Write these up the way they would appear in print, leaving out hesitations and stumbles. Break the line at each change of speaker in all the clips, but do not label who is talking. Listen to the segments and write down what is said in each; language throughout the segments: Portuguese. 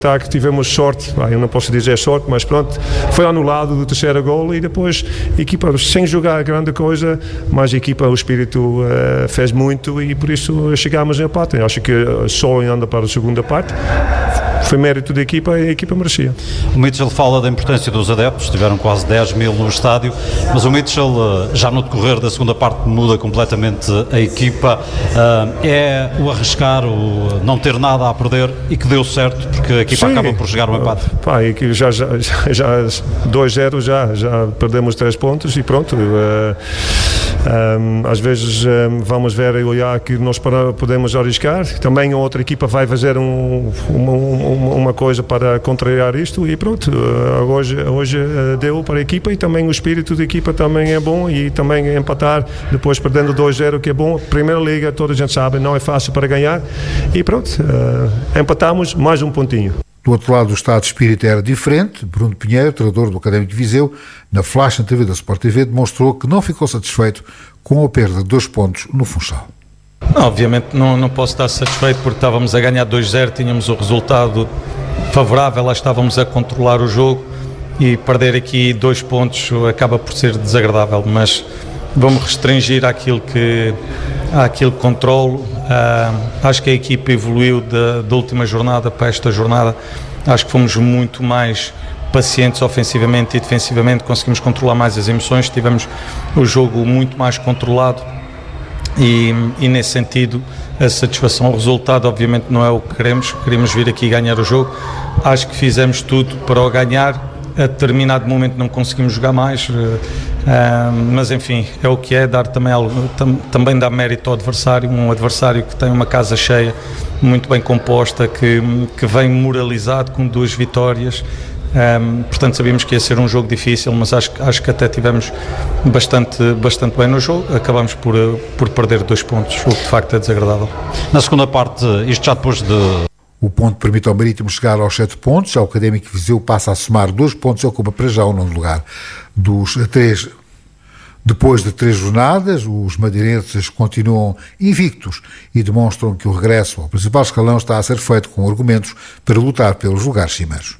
Tá, que tivemos sorte, eu não posso dizer sorte, mas pronto, foi anulado do terceiro gol e depois a equipa sem jogar grande coisa, mas a equipa, o espírito fez muito e por isso chegámos ao empate. Acho que só olhando para a segunda parte foi mérito da equipa e a equipa merecia.
O Mitchell fala da importância dos adeptos, tiveram quase 10 mil no estádio, mas o Mitchell já no decorrer da segunda parte muda completamente a equipa, é o arriscar, o não ter nada a perder e que deu certo, porque a equipa acaba por chegar ao empate.
E que já 2-0 já perdemos 3 pontos e pronto. Às vezes vamos ver e olhar que nós podemos arriscar, também a outra equipa vai fazer uma coisa para contrariar isto e pronto, hoje deu para a equipa e também o espírito da equipa também é bom e também empatar depois perdendo 2-0 que é bom. Primeira Liga, toda a gente sabe, não é fácil para ganhar e pronto, empatamos mais um pontinho.
Do outro lado, o estado de espírito era diferente. Bruno Pinheiro, treinador do Académico de Viseu, na Flash na TV da Sport TV, demonstrou que não ficou satisfeito com a perda de 2 pontos no Funchal.
Não, obviamente não posso estar satisfeito porque estávamos a ganhar 2-0, tínhamos o resultado favorável, lá estávamos a controlar o jogo e perder aqui 2 pontos acaba por ser desagradável, mas vamos restringir àquilo que controlo. Acho que a equipa evoluiu da última jornada para esta jornada, acho que fomos muito mais pacientes ofensivamente e defensivamente, conseguimos controlar mais as emoções, tivemos o jogo muito mais controlado e nesse sentido a satisfação, o resultado obviamente não é o que queríamos vir aqui ganhar o jogo, acho que fizemos tudo para o ganhar, a determinado momento não conseguimos jogar mais, mas enfim, é o que é, também dar mérito ao adversário, um adversário que tem uma casa cheia, muito bem composta, que vem moralizado com 2 vitórias, portanto sabíamos que ia ser um jogo difícil, mas acho que até tivemos bastante bem no jogo, acabamos por perder 2 pontos, o que de facto é desagradável.
Na segunda parte, isto já depois de...
O ponto permite ao Marítimo chegar aos 7 pontos, já o Académico de Viseu passa a somar 2 pontos e ocupa para já o 9º lugar. Depois de 3 jornadas, os madeirenses continuam invictos e demonstram que o regresso ao principal escalão está a ser feito com argumentos para lutar pelos lugares cimeiros.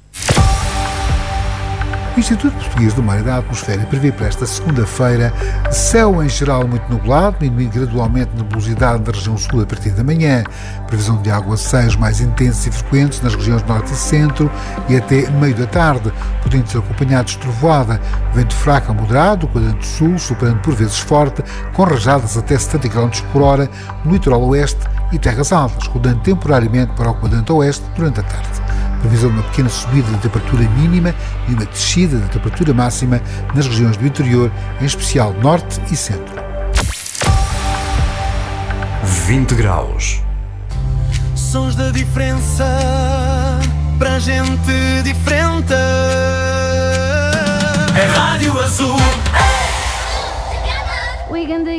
O Instituto Português do Mar e da Atmosfera prevê para esta segunda-feira céu em geral muito nublado, diminuindo gradualmente a nebulosidade na região sul a partir da manhã. Previsão de aguaceiros mais intensos e frequentes nas regiões norte e centro e até meio da tarde, podendo ser acompanhados de trovoada. Vento fraco a moderado, quadrante sul, superando por vezes forte, com rajadas até 70 km por hora no litoral oeste e terras altas, rodando temporariamente para o quadrante oeste durante a tarde. Previsão de uma pequena subida da temperatura mínima e uma descida da temperatura máxima nas regiões do interior, em especial norte e centro.
20 graus.
Sons da diferença para gente diferente. É Rádio Azul.